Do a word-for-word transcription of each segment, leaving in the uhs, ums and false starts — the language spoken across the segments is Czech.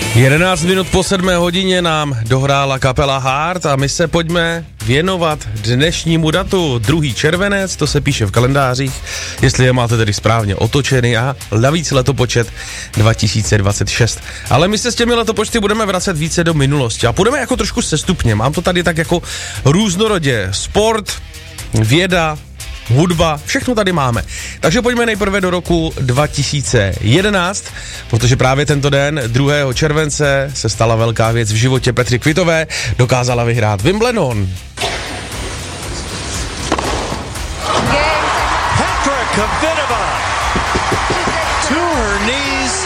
jedenáct minut po sedmé hodině nám dohrála kapela Heart a my se pojďme věnovat dnešnímu datu. druhý červenec, to se píše v kalendářích, jestli je máte tedy správně otočený, a navíc letopočet dva tisíce dvacet šest. Ale my se s těmi letopočty budeme vracet více do minulosti a půjdeme jako trošku sestupně. Mám to tady tak jako různorodě. Sport, věda, hudba, všechno tady máme. Takže pojďme nejprve do roku dva tisíce jedenáct, protože právě tento den, druhého července, se stala velká věc v životě Petry Kvitové, dokázala vyhrát Wimbledon. Petra Kvitova to her knees.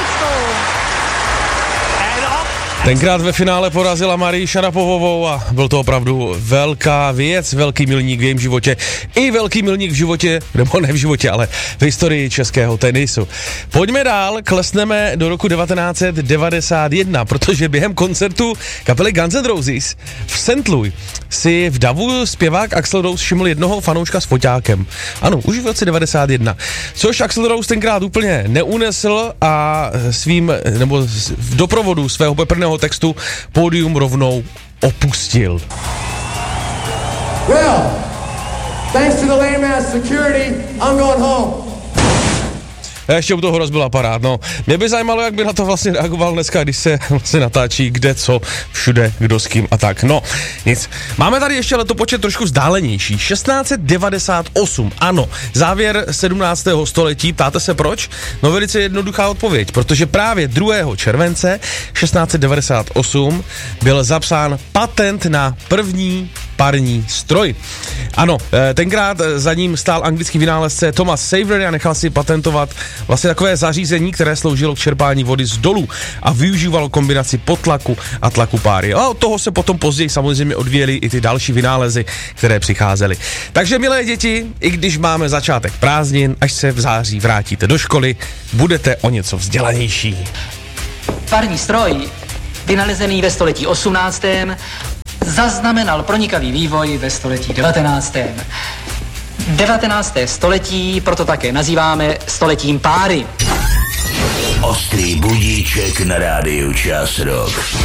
Tenkrát ve finále porazila Marii Šarapovovou a byl to opravdu velká věc, velký milník v jejím životě i velký milník v životě, nebo ne v životě, ale v historii českého tenisu. Pojďme dál, klesneme do roku devatenáct set devadesát jedna, protože během koncertu kapely Guns N' Roses v Saint Louis si v davu zpěvák Axl Rose všiml jednoho fanouška s foťákem. Ano, už v roce devadesát jedna. Což Axl Rose tenkrát úplně neunesl a svým, nebo v doprovodu svého peprného textu pódium rovnou opustil. Well, thanks to the lame ass security, I'm going home. A ještě u toho rozbil aparát, no. Mě by zajímalo, jak by na to vlastně reagoval dneska, když se vlastně natáčí kde, co, všude, kdo s kým a tak. No, nic. Máme tady ještě letopočet trošku vzdálenější. šestnáct set devadesát osm, ano, závěr sedmnáctého století. Ptáte se proč? No velice jednoduchá odpověď, protože právě druhého července šestnáct set devadesát osm byl zapsán patent na první parní stroj. Ano, tenkrát za ním stál anglický vynálezce Thomas Savery a nechal si patentovat vlastně takové zařízení, které sloužilo k čerpání vody z dolů a využívalo kombinaci potlaku a tlaku páry. A od toho se potom později samozřejmě odvíjely i ty další vynálezy, které přicházely. Takže milé děti, i když máme začátek prázdnin, až se v září vrátíte do školy, budete o něco vzdělanější. Parní stroj, vynalezený ve století osmnáctém zaznamenal pronikavý vývoj ve století devatenáctém devatenácté století proto také nazýváme stoletím páry. Ostrý budíček na rádiu Čas Rock.